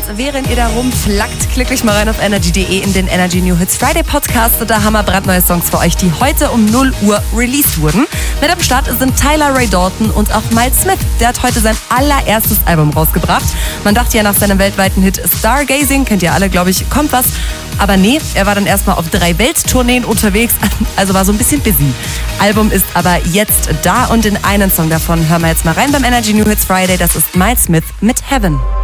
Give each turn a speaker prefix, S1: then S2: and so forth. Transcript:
S1: während ihr da rumflackt, klickt euch mal rein auf energy.de in den Energy New Hits Friday Podcast. Da haben wir brandneue Songs für euch, die heute um 0 Uhr released wurden. Mit am Start sind Tyler Ray Dalton und auch Miles Smith. Der hat heute sein allererstes Album rausgebracht. Man dachte ja nach seinem weltweiten Hit Stargazing, kennt ihr alle, glaube ich, kommt was. Aber nee, er war dann erstmal auf 3 Welttourneen unterwegs, also war so ein bisschen busy. Album ist aber jetzt da und in einen Song davon hören wir jetzt mal rein beim Energy New Hits Friday. Das ist Miles Smith mit Heaven.